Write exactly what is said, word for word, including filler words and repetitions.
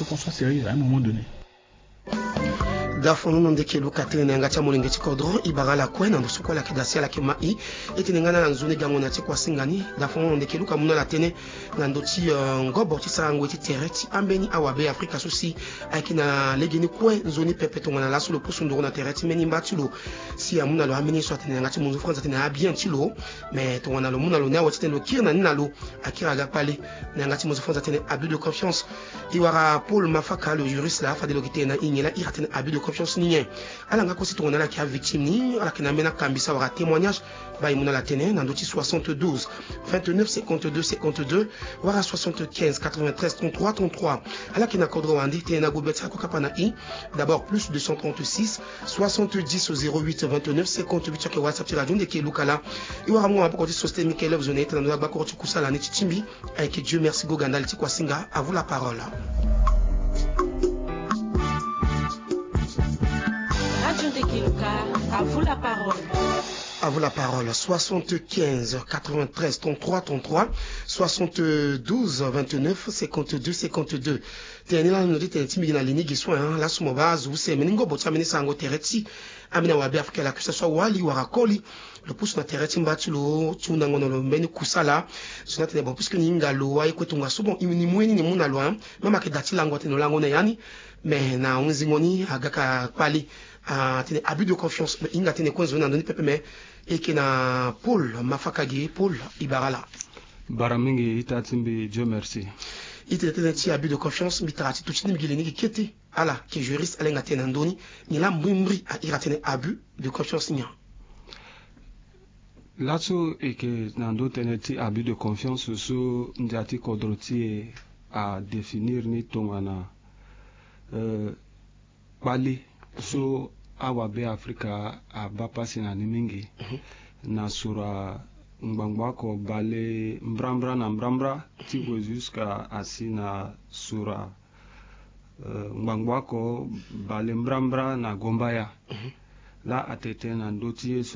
qu'on soit sérieux à un moment donné. Dafono non deke lukate na ngati molenge tikodro ibagala kwena ndo sokola kedasi la kema i etinengana na nzuni gango na tikwa singani dafono non deke luka muna la tene na ndoti ngobo tisango ti tereti ambeni awabe Afrika susi akina legeni kwe nzoni pepe tongana la solo pusu ndoro na tereti meni mbatulo si amuna lo ameni so tene ngati munzu France tene bien tilo mais tongana lo muna lo na watite lo kirna ni nalo akira ga pale na ngati munzu France tene abus de confiance iwara Paul Mafaka le juriste la fa de lo kitena ingela iratene abus de confiance ni alanga ko sitongana la ki victime ni ala kina mena kambisa wara témoignage ba imuna la tene na ndoti soixante-douze vingt-neuf cinquante-deux cinquante-deux wara soixante-quinze quatre-vingt-treize trente-trois trente-trois ala kina kodro wandi tena gobetsa ko kapana i d'abord plus deux cent trente-six soixante-dix zéro huit vingt-neuf cinquante-huit ke WhatsApp ti radio ndeke lukala iwara mo apoko ti société Michael of Zone tena ba ko ti kusala ni titimbi avec Dieu merci go gandal ti kwasinga à vous la parole. À vous la parole. À vous la parole. soixante-quinze quatre-vingt-treize trente-trois trente-trois soixante-douze vingt-neuf cinquante-deux cinquante-deux. Tenela no dit timi na lini giswa la sumo bazu se meningo botsa menisa sango tereti amina wa Afrika la kusa wali wa rakoli le pousse na tereti mbatulo tuna ngono lo mbeni kusala sona tene bon puisque ninga lo wa ikotunga subo ni mweni ni muna lo mama ke dati lango teno lango na yani mais na unzingoni agaka pali a tene abus de confiance inga tene ko zona ndoni pepe me eke na Paul Mafakagi Paul Ibarala baramingi itatimbi Dieu merci il était un petit abus de confiance mitarati tout chini migileni qui était ala qui juriste alenga tena ndoni ni la mbri a iratene abus de confiance nya lato eke nando teneti abus de confiance so ndiati kodroti a définir ni tongana euh bali so awabe Afrika a bapasi na nimingi na sura ngbangwako bale mbrambra na mbrambra tigo jusqu'à asina sura uh, ngbangwako bale mbrambra na gombaya la atete na ndoti